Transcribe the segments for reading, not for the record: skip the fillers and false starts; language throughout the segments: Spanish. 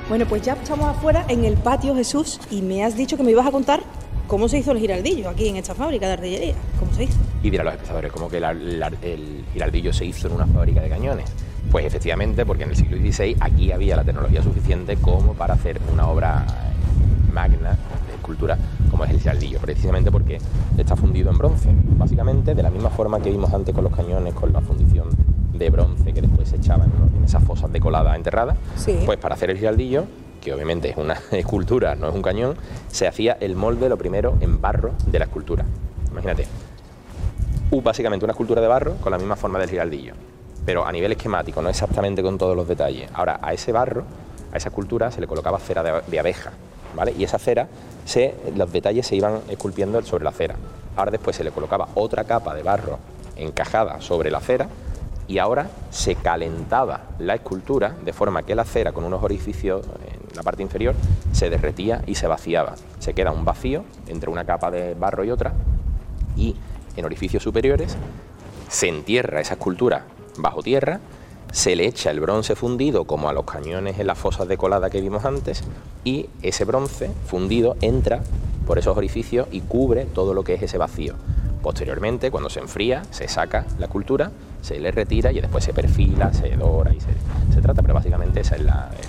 Bueno, pues ya estamos afuera en el patio, Jesús, y me has dicho que me ibas a contar cómo se hizo el giraldillo aquí en esta fábrica de artillería. ¿Cómo se hizo? Y dirán los espectadores, ¿cómo que el giraldillo se hizo en una fábrica de cañones? Pues efectivamente, porque en el siglo XVI aquí había la tecnología suficiente como para hacer una obra magna de escultura como es el giraldillo, precisamente porque está fundido en bronce. Básicamente, de la misma forma que vimos antes con los cañones, con la fundición de bronce que después se echaban, ¿no?, en esas fosas de colada enterradas, sí. Pues para hacer el giraldillo, que obviamente es una escultura, no es un cañón, se hacía el molde, lo primero, en barro de la escultura. Imagínate, básicamente una escultura de barro con la misma forma del giraldillo, pero a nivel esquemático, no exactamente con todos los detalles. Ahora, a ese barro, a esa escultura, se le colocaba cera de abeja, ¿vale? Y esa cera, los detalles se iban esculpiendo sobre la cera. Ahora después se le colocaba otra capa de barro encajada sobre la cera, y ahora se calentaba la escultura de forma que la cera, con unos orificios en la parte inferior, se derretía y se vaciaba. Se queda un vacío entre una capa de barro y otra, y en orificios superiores se entierra esa escultura bajo tierra, se le echa el bronce fundido como a los cañones en las fosas de colada que vimos antes, y ese bronce fundido entra por esos orificios y cubre todo lo que es ese vacío. Posteriormente, cuando se enfría, se saca la escultura, se le retira y después se perfila, se dora y se trata, pero básicamente esa es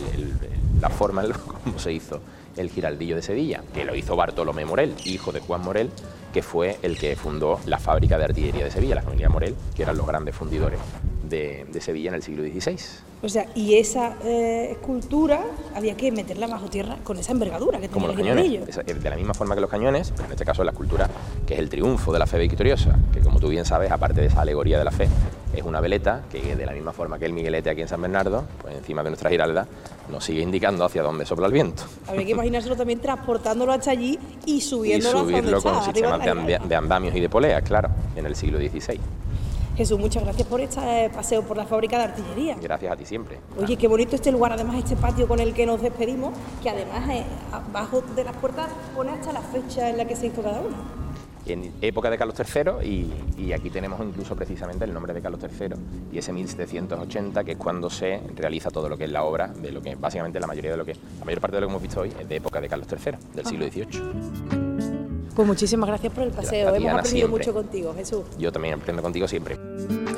la forma en cómo se hizo el giraldillo de Sevilla, que lo hizo Bartolomé Morell, hijo de Juan Morell, que fue el que fundó la fábrica de artillería de Sevilla, la familia Morell, que eran los grandes fundidores de Sevilla en el siglo XVI. O sea, y esa escultura había que meterla bajo tierra con esa envergadura que tenía el giraldillo. De la misma forma que los cañones, pero en este caso la escultura, que es el triunfo de la fe victoriosa, que como tú bien sabes, aparte de esa alegoría de la fe, es una veleta que de la misma forma que el Miguelete aquí en San Bernardo, pues encima de nuestra giralda, nos sigue indicando hacia dónde sopla el viento. Habría que imaginárselo también transportándolo hasta allí y subiéndolo hacia donde está, con sistemas de andamios y de poleas, claro, en el siglo XVI. Jesús, muchas gracias por este paseo por la fábrica de artillería. Gracias a ti siempre. Oye, qué bonito este lugar, además este patio con el que nos despedimos, que además abajo de las puertas pone hasta la fecha en la que se hizo cada uno. En época de Carlos III, y aquí tenemos incluso precisamente el nombre de Carlos III y ese 1780, que es cuando se realiza todo lo que es la obra, de lo que básicamente la mayor parte de lo que hemos visto hoy es de época de Carlos III, del siglo XVIII. Pues muchísimas gracias por el paseo, hemos aprendido mucho contigo, Jesús. Yo también aprendo contigo siempre.